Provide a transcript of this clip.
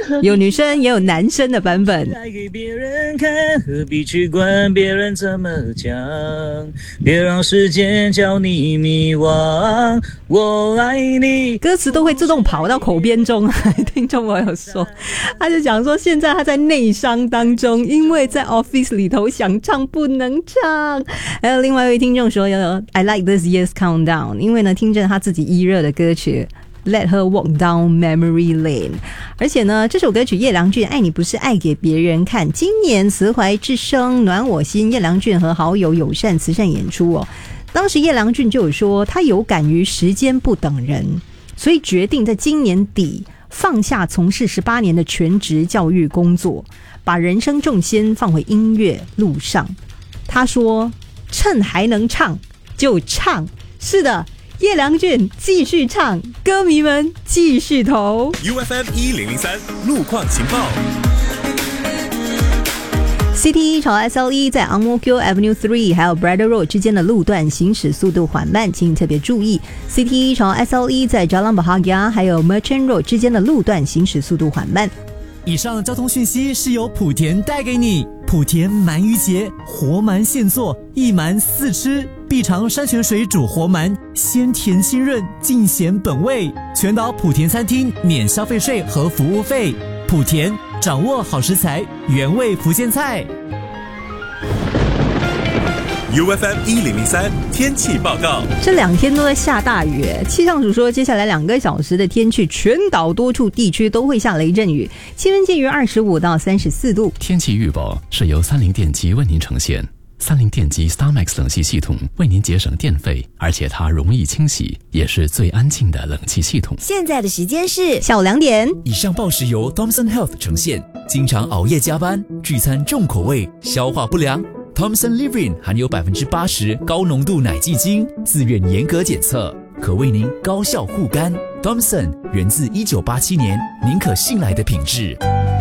有女生也有男生的版本。 带给别人看，何必去管别人怎么讲，别让时间叫你迷惘，我爱你。 歌词都会自动跑到口边中，听众朋友说，他就讲说现在他在内伤当中，因为在 office 里头想唱不能唱。还有另外一位听众说 I like this year's countdown， 因为呢听着他自己一热的歌曲Let her walk down memory lane， 而且呢这首歌曲叶良俊爱你不是爱给别人看，今年慈怀之声暖我心，叶良俊和好友友善慈善演出哦。当时叶良俊就有说他有感于时间不等人，所以决定在今年底放下从事18年的全职教育工作，把人生重心放回音乐路上。他说趁还能唱就唱，是的，叶良俊继续唱，歌迷们继续投。 UFM 1003路况情报。 CT1 朝 SLE 在 Ang Mo Kio Avenue 3还有 Braddell Road 之间的路段行驶速度缓慢，请特别注意。CT1 朝 SLE 在 Jalan Bahagia 还有 Merchant Road 之间的路段行驶速度缓慢。 以上交通讯息是由莆田带给你。莆田鳗鱼节，活鳗现做，一鳗4吃，必尝山泉水煮活鳗，鲜甜清润，尽显本味。全岛莆田餐厅免消费税和服务费。莆田掌握好食材，原味福建菜。 UFM 1003天气报告。 这2天都在下大雨，气象署说接下来2个小时的天气，全岛多处地区都会下雷阵雨，气温介于25到34度。 天气预报是由三菱电机为您呈现。三菱电机 StarMax 冷气系统为您节省电费，而且它容易清洗，也是最安静的冷气系统。 现在的时间是下午2点。 以上报时由 Thomson Health 呈现。经常熬夜加班，聚餐重口味，消化不良。Thomson Livrin 含有80%高浓度奶蓟精，自愿严格检测，可为您高效护肝。Thomson 源自1987年，您可信赖的品质。